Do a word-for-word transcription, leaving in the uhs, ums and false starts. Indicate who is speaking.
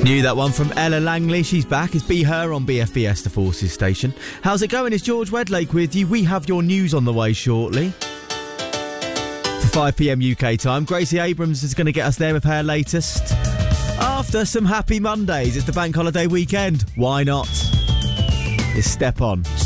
Speaker 1: Knew that one from Ella Langley. She's back. It's Be Her on B F B S, the Forces station. How's it going? It's George Wedlake with you. We have your news on the way shortly. For five p m U K time, Gracie Abrams is going to get us there with her latest. After some happy Mondays, it's the bank holiday weekend. Why not? It's Step On.